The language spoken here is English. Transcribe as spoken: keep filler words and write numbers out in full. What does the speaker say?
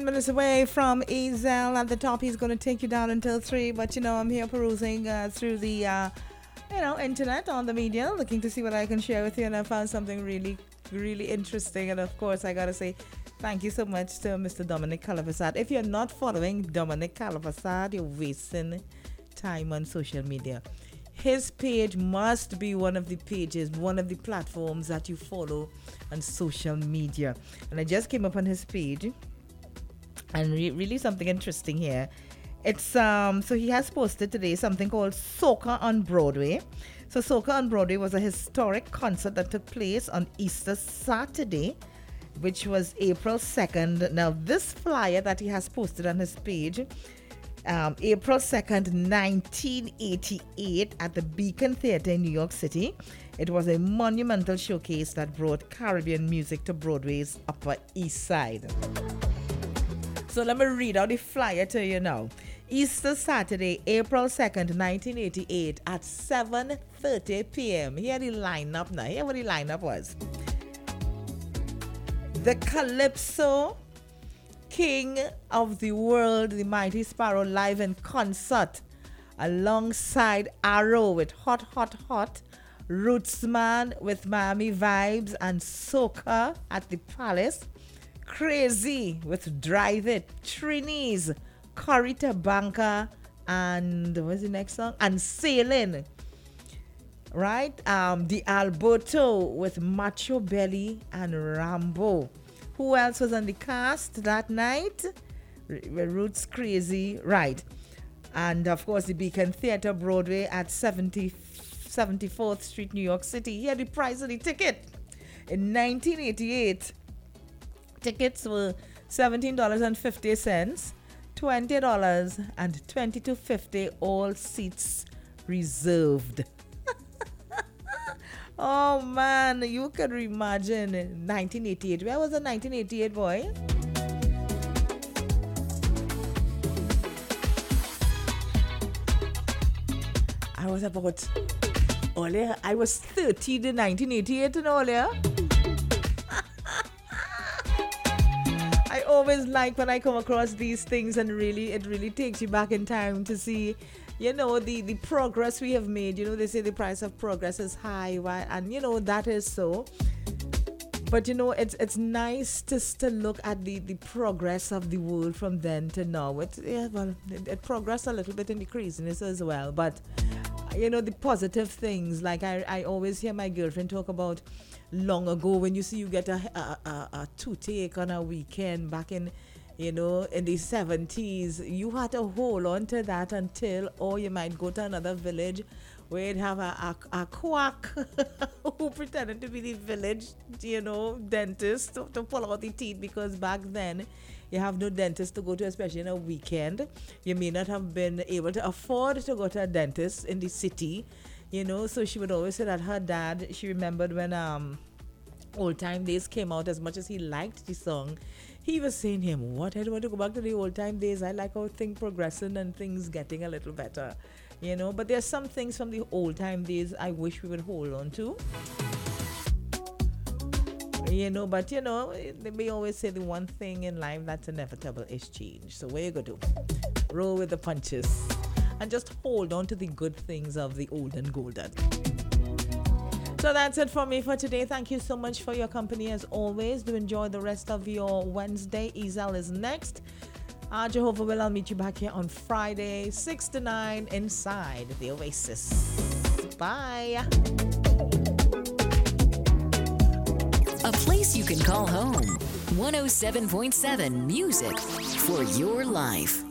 Minutes away from Ezel. At the top, he's going to take you down until three. But you know, I'm here perusing uh, through the, uh, you know, internet on the media, looking to see what I can share with you. And I found something really, really interesting. And of course, I got to say thank you so much to Mister Dominic Calavasad. If you're not following Dominic Calavasad, you're wasting time on social media. His page must be one of the pages, one of the platforms that you follow on social media. And I just came up on his page. And re- really something interesting here. It's um so he has posted today something called Soca on Broadway. So Soca on Broadway was a historic concert that took place on Easter Saturday, which was April second. Now this flyer that he has posted on his page, um, April second, nineteen eighty-eight at the Beacon Theatre in New York City. It was a monumental showcase that brought Caribbean music to Broadway's Upper East Side. So let me read out the flyer to you now. Easter Saturday, April second, nineteen eighty-eight at seven thirty p.m. Here the lineup now. Here what the lineup was. The Calypso King of the World, the Mighty Sparrow, live in concert alongside Arrow with Hot, Hot, Hot, Rootsman with Miami Vibes, and Soca at the Palace. Crazy with Drive It, Trinis, Corita Banca, and what's the next song? And Sailing. Right? Um, the Alberto with Macho Belly and Rambo. Who else was on the cast that night? R- Roots Crazy. Right. And of course the Beacon Theatre Broadway at seventy, seventy-fourth Street, New York City. Here the price of the ticket. In nineteen eighty-eight, tickets were seventeen dollars and fifty cents, twenty dollars, and twenty-two dollars and fifty cents, all seats reserved. Oh man, you can imagine nineteen eighty-eight. Where was the nineteen eighty-eight, boy? I was about, earlier, I was thirteen in nineteen eighty-eight and earlier. I always like when I come across these things, and really, it really takes you back in time to see, you know, the, the progress we have made. You know, they say the price of progress is high, right? And, you know, that is so. But, you know, it's it's nice just to look at the, the progress of the world from then to now. It, yeah, well, it, it progressed a little bit in the craziness as well. But, you know, the positive things, like I, I always hear my girlfriend talk about long ago when you see you get a, a, a, a toothache on a weekend back in, you know, in the seventies, you had to hold on to that until, or you might go to another village where you'd have a, a, a quack who pretended to be the village, you know, dentist to, to pull out the teeth, because back then you have no dentist to go to, especially in a weekend. You may not have been able to afford to go to a dentist in the city, you know. So she would always say that her dad, she remembered when um Old Time Days came out, as much as he liked the song, he was saying to him, what, I don't want to go back to the old time days. I like how things progressing and things getting a little better, you know. But there's some things from the old time days I wish we would hold on to, you know. But you know, they may always say the one thing in life that's inevitable is change. So what you gonna do? Roll with the punches and just hold on to the good things of the old and golden. So that's it for me for today. Thank you so much for your company as always. Do enjoy the rest of your Wednesday. Ezel is next. Uh, Jehovah will, I'll meet you back here on Friday, six to nine, inside the Oasis. Bye. A place you can call home. one oh seven point seven Music for your life.